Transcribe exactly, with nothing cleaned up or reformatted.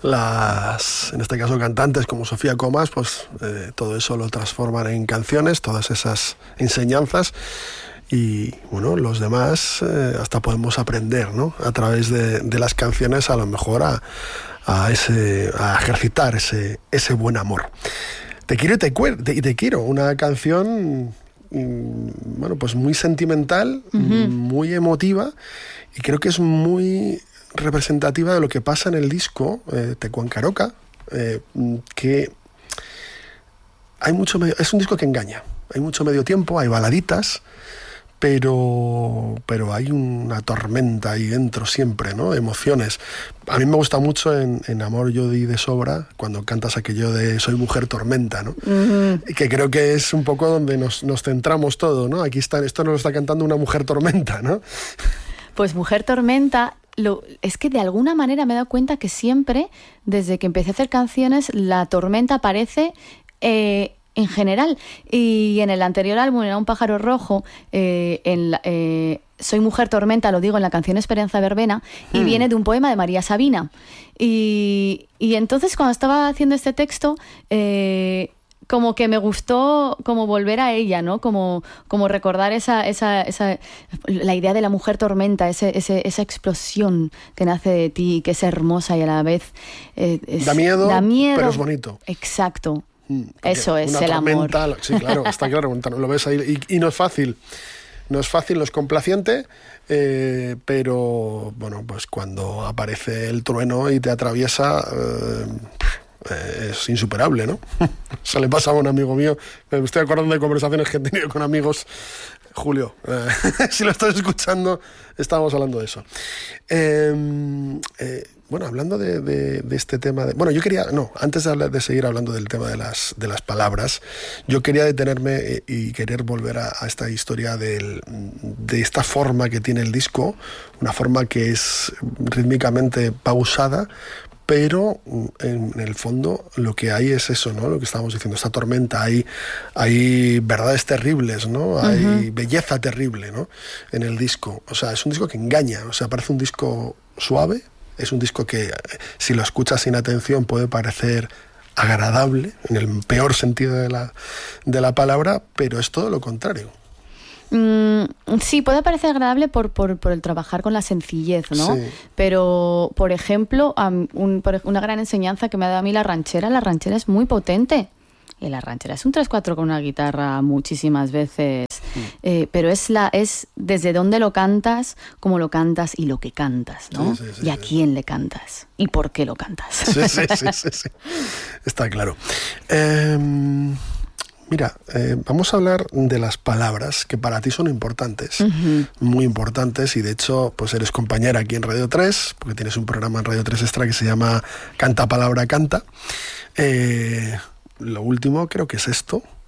las, en este caso cantantes como Sofía Comas, pues eh, todo eso lo transforman en canciones, todas esas enseñanzas, y bueno, los demás eh, hasta podemos aprender, ¿no? A través de, de las canciones, a lo mejor a, a, ese, a ejercitar ese, ese buen amor. Te quiero y te, te, te quiero, una canción bueno, pues muy sentimental, uh-huh. muy emotiva, y creo que es muy representativa de lo que pasa en el disco eh, Tecuan Caroca, eh, que hay mucho medio, es un disco que engaña, hay mucho medio tiempo, hay baladitas, pero pero hay una tormenta ahí dentro siempre, ¿no? Emociones. A mí me gusta mucho en, en Amor yo di de sobra, cuando cantas aquello de Soy mujer tormenta, ¿no? Uh-huh. Y que creo que es un poco donde nos, nos centramos todo, ¿no? Aquí está, esto nos lo está cantando una mujer tormenta, ¿no? Pues Mujer Tormenta, lo, es que de alguna manera me he dado cuenta que siempre, desde que empecé a hacer canciones, la tormenta aparece eh, en general. Y en el anterior álbum, Era un pájaro rojo, eh, en la, eh, Soy mujer tormenta, lo digo en la canción Esperanza Verbena, y hmm. viene de un poema de María Sabina. Y, y entonces cuando estaba haciendo este texto, eh, como que me gustó como volver a ella, ¿no? Como, como recordar esa, esa, esa, la idea de la mujer tormenta, ese, ese, esa explosión que nace de ti, que es hermosa y a la vez eh, es, da miedo, da miedo, pero es bonito. Exacto. Mm, Eso es el tormenta, amor. Sí, claro, está claro, lo ves ahí, y, y no es fácil. No es fácil, no es complaciente, eh, pero bueno, pues cuando aparece el trueno y te atraviesa, eh, eh, es insuperable, ¿no? Se le pasa a un amigo mío, me estoy acordando de conversaciones que he tenido con amigos. Julio, eh, si lo estás escuchando, estábamos hablando de eso. Eh, eh, bueno, hablando de, de, de este tema, de, bueno, yo quería, no, antes de, hablar, de seguir hablando del tema de las, de las palabras, yo quería detenerme y querer volver a, a esta historia del, de esta forma que tiene el disco, una forma que es rítmicamente pausada, pero en el fondo lo que hay es eso, ¿no? Lo que estábamos diciendo, esta tormenta, hay, hay verdades terribles, ¿no? Hay uh-huh. belleza terrible, ¿no? En el disco. O sea, es un disco que engaña, o sea, parece un disco suave, es un disco que si lo escuchas sin atención puede parecer agradable, en el peor sentido de la, de la palabra, pero es todo lo contrario. Mm, sí, puede parecer agradable por, por, por el trabajar con la sencillez, ¿no? Sí. Pero, por ejemplo, um, un, por, una gran enseñanza que me ha dado a mí la ranchera, la ranchera es muy potente. Y la ranchera es un tres cuatro con una guitarra muchísimas veces, mm. eh, pero es la es desde dónde lo cantas, cómo lo cantas y lo que cantas, ¿no? Sí, sí, sí, y a sí. quién le cantas y por qué lo cantas. Sí, sí, sí, sí, sí. Está claro. Eh... Mira, eh, vamos a hablar de las palabras que para ti son importantes, uh-huh. muy importantes, y de hecho pues eres compañera aquí en Radio tres, porque tienes un programa en Radio tres Extra que se llama Canta Palabra Canta. Eh, lo último creo que es esto,